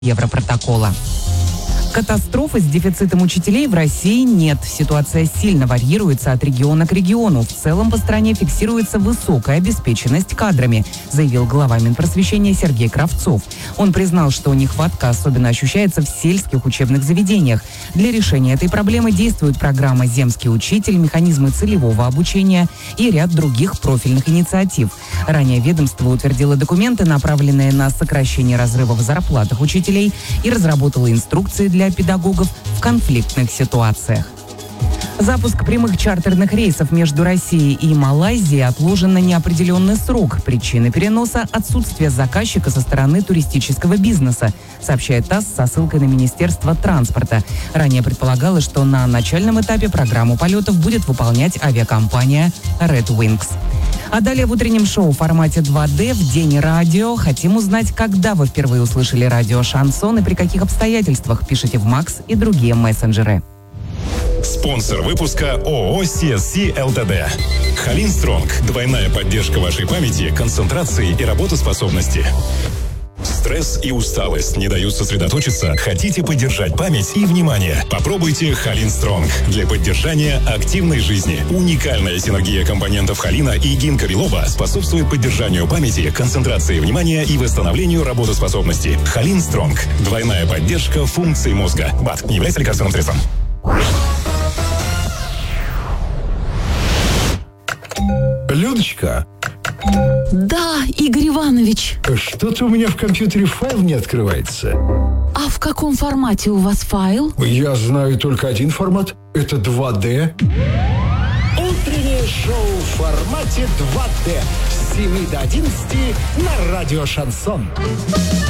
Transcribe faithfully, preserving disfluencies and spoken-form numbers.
Европротокола. Катастрофы с дефицитом учителей в России нет. Ситуация сильно варьируется от региона к региону. В целом по стране фиксируется высокая обеспеченность кадрами, заявил глава Минпросвещения Сергей Кравцов. Он признал, что нехватка особенно ощущается в сельских учебных заведениях. Для решения этой проблемы действует программа «Земский учитель», механизмы целевого обучения и ряд других профильных инициатив. Ранее ведомство утвердило документы, направленные на сокращение разрывов в зарплатах учителей, и разработало инструкции для педагогов в конфликтных ситуациях. Запуск прямых чартерных рейсов между Россией и Малайзией отложен на неопределенный срок. Причина переноса – отсутствие заказчика со стороны туристического бизнеса, сообщает ТАСС со ссылкой на Министерство транспорта. Ранее предполагалось, что на начальном этапе программу полетов будет выполнять авиакомпания Red Wings. А далее в утреннем шоу в формате два дэ в День радио. Хотим узнать, когда вы впервые услышали радио «Шансон» и при каких обстоятельствах. Пишите в Макс и другие мессенджеры. Спонсор выпуска ООО си эс си эл тэ дэ. Халин Стронг. Двойная поддержка вашей памяти, концентрации и работоспособности. Стресс и усталость не дают сосредоточиться? Хотите поддержать память и внимание? Попробуйте Халин Стронг для поддержания активной жизни. Уникальная синергия компонентов холина и гинка билоба способствует поддержанию памяти, концентрации внимания и восстановлению работоспособности. Халин Стронг. Двойная поддержка функций мозга. БАД не является лекарственным средством. Людочка. Да, Игорь Иванович. Что-то у меня в компьютере файл не открывается. А в каком формате у вас файл? Я знаю только один формат. Это два дэ. Утреннее шоу в формате два дэ. С семи до одиннадцати на радио «Шансон».